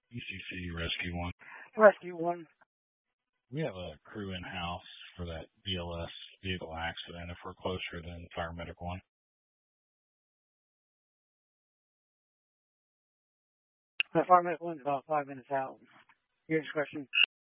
ECC Rescue 1. Rescue 1. We have a crew in-house for that BLS vehicle accident if we're closer than Fire Medic 1. Fire Medic 1's about 5 minutes out. Your discretion.